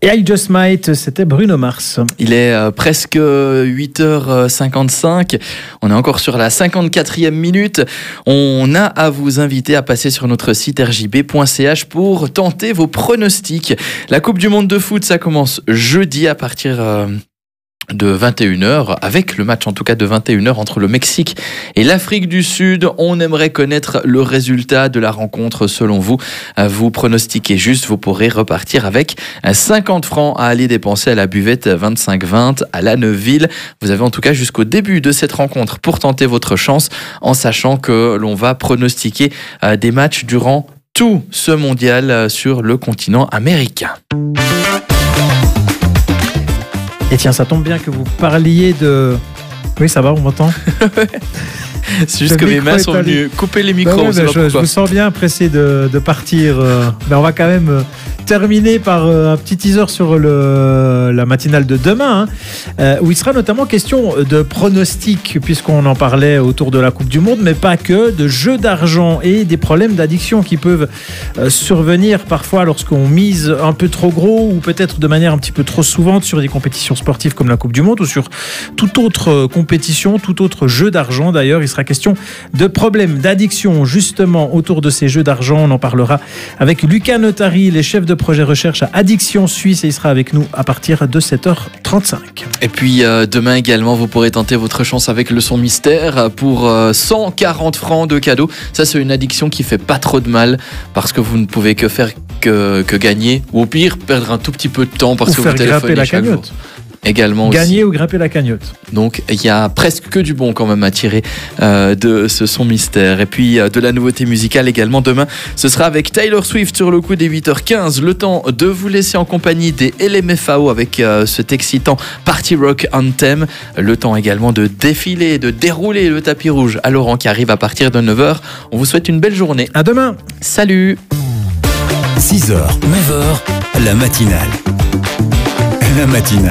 Et I Just Might, c'était Bruno Mars. Il est presque 8h55. On est encore sur la 54e minute. On a à vous inviter à passer sur notre site rjb.ch pour tenter vos pronostics. La Coupe du Monde de foot, ça commence jeudi à partir de 21h, avec le match en tout cas de 21h entre le Mexique et l'Afrique du Sud. On aimerait connaître le résultat de la rencontre selon vous. Vous pronostiquez juste, vous pourrez repartir avec 50 francs à aller dépenser à la buvette 25-20 à La Neuville. Vous avez en tout cas jusqu'au début de cette rencontre pour tenter votre chance, en sachant que l'on va pronostiquer des matchs durant tout ce mondial sur le continent américain. Et tiens, ça tombe bien que vous parliez de... Oui, ça va, on m'entend? C'est juste que mes mains sont venues couper les micros. Je vous sens bien pressé de partir. Mais on va quand même terminer par un petit teaser sur la matinale de demain, où il sera notamment question de pronostics, puisqu'on en parlait autour de la Coupe du Monde, mais pas que, de jeux d'argent et des problèmes d'addiction qui peuvent survenir parfois lorsqu'on mise un peu trop gros ou peut-être de manière un petit peu trop souvent sur des compétitions sportives comme la Coupe du Monde ou sur toute autre compétition, tout autre jeu d'argent d'ailleurs. Il sera question de problèmes d'addiction justement autour de ces jeux d'argent. On en parlera avec Lucas Notari, les chefs de projet recherche à Addiction Suisse, et il sera avec nous à partir de 7h35. Et puis demain également, vous pourrez tenter votre chance avec le son mystère pour 140 francs de cadeaux. Ça, c'est une addiction qui fait pas trop de mal parce que vous ne pouvez que faire que gagner, ou au pire perdre un tout petit peu de temps parce ou que faire vous téléphonez grimper la chaque cagnotte. jour. Également gagner ou grimper la cagnotte. Donc il y a presque que du bon quand même à tirer de ce son mystère. Et puis de la nouveauté musicale également demain, ce sera avec Taylor Swift sur le coup des 8h15. Le temps de vous laisser en compagnie des LMFAO avec cet excitant Party Rock Anthem. Le temps également de défiler, de dérouler le tapis rouge à Laurent qui arrive à partir de 9h. On vous souhaite une belle journée. À demain. Salut. 6h, 9h, la matinale. La matinale.